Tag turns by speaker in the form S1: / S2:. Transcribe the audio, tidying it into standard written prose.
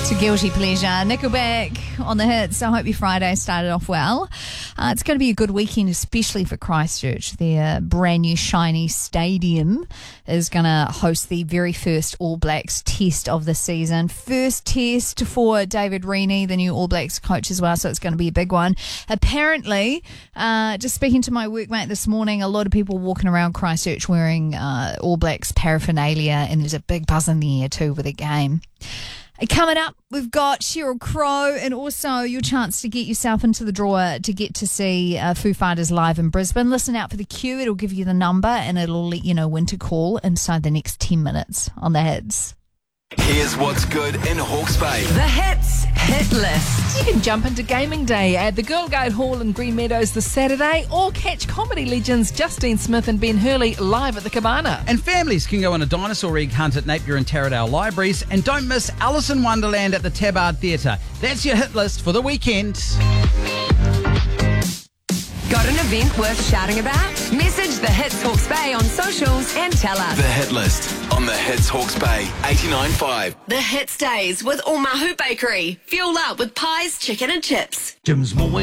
S1: It's a guilty pleasure. Nickelback on the hits. I hope your Friday started off well. It's going to be a good weekend, especially for Christchurch. Their brand new shiny stadium is going to host the very first All Blacks test of the season. First test for David Reaney, the new All Blacks coach as well, so it's going to be a big one. Apparently, just speaking to my workmate this morning, a lot of people walking around Christchurch wearing All Blacks paraphernalia, and there's a big buzz in the air too with the game. Coming up, we've got Sheryl Crow and also your chance to get yourself into the draw to get to see Foo Fighters live in Brisbane. Listen out for the queue. It'll give you the number and it'll let you know when to call inside the next 10 minutes on the hits.
S2: Here's what's good in Hawke's Bay.
S3: The Hits Hit List.
S4: You can jump into Gaming Day at the Girl Guide Hall in Green Meadows this Saturday, or catch comedy legends Justine Smith and Ben Hurley live at the Cabana.
S5: And families can go on a dinosaur egg hunt at Napier and Taradale Libraries. And don't miss Alice in Wonderland at the Tabard Theatre. That's your hit list for the weekend.
S3: Got an event worth shouting about? Message the Hits Hawke's Bay on socials and tell us.
S2: The hit list on the Hits Hawke's Bay 89.5.
S6: The Hits Days with Omahu Bakery. Fuel up with pies, chicken and chips.
S7: Jim's Mowing.